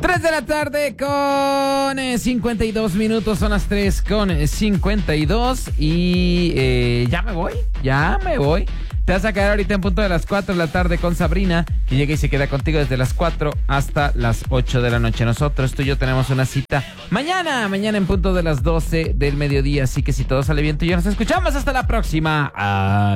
3 de la tarde con 52 minutos, son las 3 con 52 y ya me voy. Te vas a quedar ahorita en punto de las 4 de la tarde con Sabrina, que llega y se queda contigo desde las 4 hasta las 8 de la noche. Nosotros, tú y yo, tenemos una cita mañana en punto de las 12 del mediodía, así que si todo sale bien, tú y yo nos escuchamos. Hasta la próxima.